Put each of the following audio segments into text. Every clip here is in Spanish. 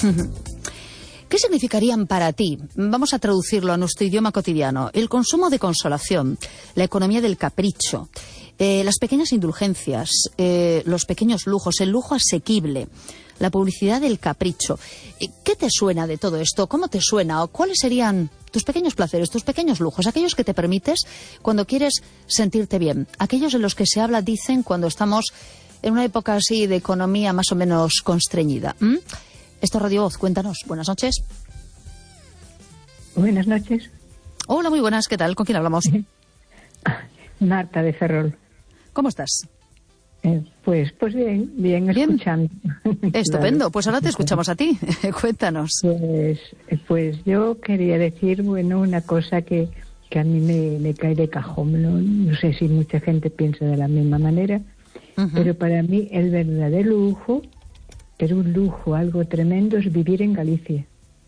¿Qué significarían para ti? Vamos a traducirlo a nuestro idioma cotidiano. El consumo de consolación, la economía del capricho, las pequeñas indulgencias, los pequeños lujos, el lujo asequible, la publicidad del capricho. ¿Qué te suena de todo esto? ¿Cómo te suena? ¿O cuáles serían tus pequeños placeres, tus pequeños lujos, aquellos que te permites cuando quieres sentirte bien? Aquellos en los que se habla, dicen, cuando estamos en una época así de economía más o menos constreñida. Esto es Radio Voz, cuéntanos. Buenas noches. Buenas noches. Hola, muy buenas, ¿qué tal? ¿Con quién hablamos? Marta de Ferrol. ¿Cómo estás? Pues bien, escuchando. Estupendo, Claro. pues ahora te escuchamos a ti. Cuéntanos. Pues yo quería decir, una cosa que a mí me cae de cajón. No sé si mucha gente piensa de la misma manera, pero para mí el verdadero lujo, pero un lujo, algo tremendo, es vivir en Galicia.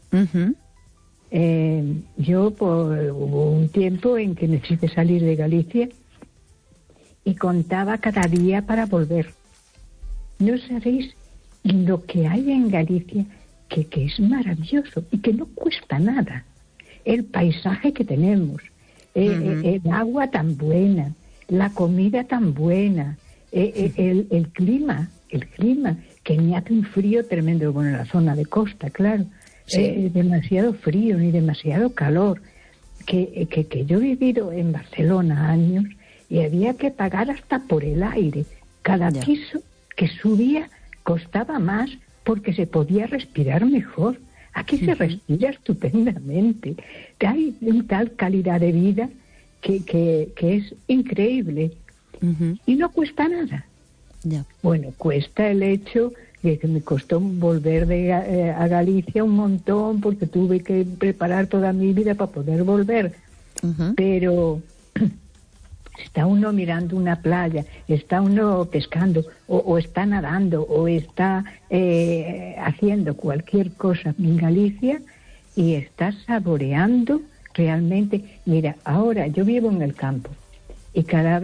Yo hubo un tiempo en que necesité salir de Galicia y contaba cada día para volver. No sabéis lo que hay en Galicia, que es maravilloso y que no cuesta nada. El paisaje que tenemos, el agua tan buena, la comida tan buena, el clima, que ni hace un frío tremendo, bueno, en la zona de costa, claro. Sí. Demasiado frío ni demasiado calor. Que yo he vivido en Barcelona años y había que pagar hasta por el aire. Cada piso que subía costaba más porque se podía respirar mejor. Aquí se respira estupendamente. Hay una tal calidad de vida que es increíble. Y no cuesta nada. Bueno, cuesta el hecho de que me costó volver a Galicia un montón, porque tuve que preparar toda mi vida para poder volver. Pero está uno mirando una playa, está uno pescando, o está nadando, o está haciendo cualquier cosa en Galicia, y está saboreando realmente. Mira, ahora yo vivo en el campo, y cada vez